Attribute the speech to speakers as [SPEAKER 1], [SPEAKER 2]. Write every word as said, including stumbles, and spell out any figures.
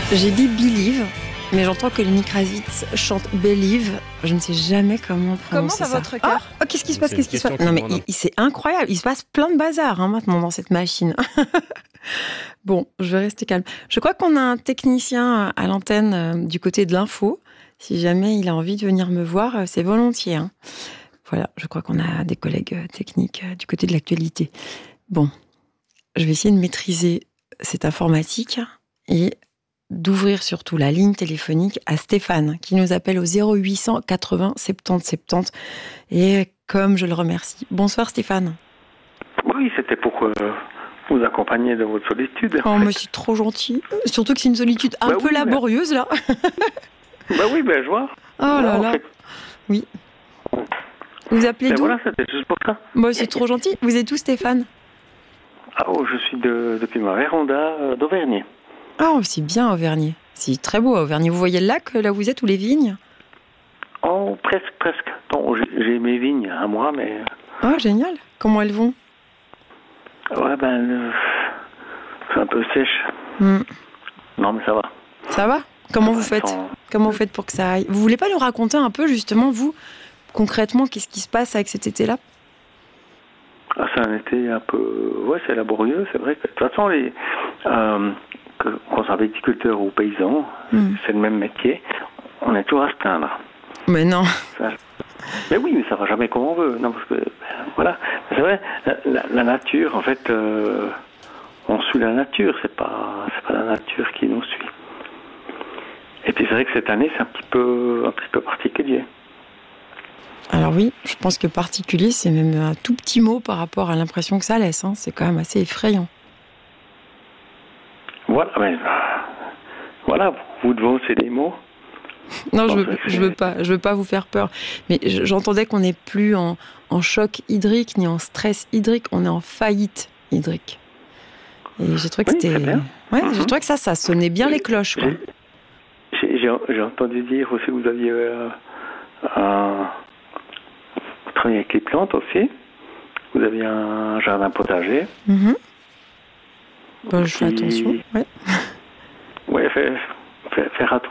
[SPEAKER 1] J'ai dit Believe, mais j'entends que Lenny Kravitz chante Believe. Je ne sais jamais comment prononcer
[SPEAKER 2] Comment
[SPEAKER 1] ça.
[SPEAKER 2] va votre cœur ?
[SPEAKER 1] Ah, qu'est-ce qui se passe ?
[SPEAKER 3] C'est
[SPEAKER 1] Qu'est-ce
[SPEAKER 3] une
[SPEAKER 1] qui se passe ?
[SPEAKER 3] question
[SPEAKER 1] Non
[SPEAKER 3] tout
[SPEAKER 1] mais
[SPEAKER 3] le monde.
[SPEAKER 1] il- il- c'est incroyable. Il se passe plein de bazar hein, maintenant dans cette machine. Bon, je vais rester calme. Je crois qu'on a un technicien à l'antenne euh, du côté de l'info. Si jamais il a envie de venir me voir, euh, c'est volontiers. Hein. Voilà, je crois qu'on a des collègues euh, techniques euh, du côté de l'actualité. Bon, je vais essayer de maîtriser cette informatique et d'ouvrir surtout la ligne téléphonique à Stéphane, qui nous appelle au zéro huit cent quatre-vingts soixante-dix soixante-dix. Et comme je le remercie. Bonsoir Stéphane.
[SPEAKER 4] Oui, c'était pour euh, vous accompagner dans votre solitude.
[SPEAKER 1] Oh, mais c'est trop gentil. Surtout que c'est une solitude un
[SPEAKER 4] Bah
[SPEAKER 1] peu
[SPEAKER 4] oui, mais-
[SPEAKER 1] laborieuse, là.
[SPEAKER 4] Bah oui, ben je vois.
[SPEAKER 1] Oh là
[SPEAKER 4] Non, en
[SPEAKER 1] là.
[SPEAKER 4] fait,
[SPEAKER 1] Oui. Vous appelez
[SPEAKER 4] ben
[SPEAKER 1] d'où ?
[SPEAKER 4] voilà, c'était juste pour ça.
[SPEAKER 1] Moi, c'est trop gentil. Vous êtes où, Stéphane ?
[SPEAKER 4] Ah, oh, je suis de, depuis ma Véronda euh, d'Auvergne.
[SPEAKER 1] Oh, c'est bien, Auvergne. C'est très beau, Auvergne. Vous voyez le lac, là où vous êtes, ou les vignes ?
[SPEAKER 4] Oh, presque, presque. Bon, j'ai, j'ai mes vignes à moi, mais...
[SPEAKER 1] Oh, génial. Comment elles vont ?
[SPEAKER 4] Ouais, ben... euh, c'est un peu sèche.
[SPEAKER 1] Hmm.
[SPEAKER 4] Non, mais ça va.
[SPEAKER 1] Ça va ? Comment vous
[SPEAKER 4] Ça va,
[SPEAKER 1] faites
[SPEAKER 4] sans-
[SPEAKER 1] Comment vous faites pour que ça aille ? Vous voulez pas nous raconter un peu, justement, vous, concrètement, qu'est-ce qui se passe avec cet été-là ?
[SPEAKER 4] Ah, c'est un été un peu... Ouais, c'est laborieux, c'est vrai que... De toute façon, les... Euh, que, qu'on soit viticulteur ou paysan,
[SPEAKER 1] Hmm.
[SPEAKER 4] c'est le même métier. On est toujours à se plaindre.
[SPEAKER 1] Mais non.
[SPEAKER 4] Ça- Mais oui, mais ça va jamais comme on veut. Non, parce que, ben, voilà. C'est vrai, la, la- la nature, en fait, euh, on suit la nature, c'est pas, c'est pas la nature qui nous suit. Et puis c'est vrai que cette année, c'est un petit peu, un petit peu particulier.
[SPEAKER 1] Alors oui, je pense que particulier, c'est même un tout petit mot par rapport à l'impression que ça laisse. Hein. C'est quand même assez effrayant.
[SPEAKER 4] Voilà, mais, euh, voilà, vous devant, c'est des mots.
[SPEAKER 1] Non, je
[SPEAKER 4] Bon,
[SPEAKER 1] veux,
[SPEAKER 4] c'est-
[SPEAKER 1] je veux pas, je veux pas vous faire peur. Mais je- j'entendais qu'on n'est plus en, en choc hydrique ni en stress hydrique, on est en faillite hydrique. Et j'ai trouvé que
[SPEAKER 4] Oui,
[SPEAKER 1] c'était,
[SPEAKER 4] très bien.
[SPEAKER 1] ouais,
[SPEAKER 4] Mhm.
[SPEAKER 1] j'ai trouvé que ça, ça sonnait bien les cloches, quoi.
[SPEAKER 4] J'ai, j'ai, j'ai entendu dire aussi que vous aviez euh, un... Vous travaillez avec les plantes aussi. Vous aviez un jardin potager.
[SPEAKER 1] Mhm. Bah, je fais
[SPEAKER 4] Qui-
[SPEAKER 1] attention. Ouais.
[SPEAKER 4] Ouais, faire, faire, faire attention.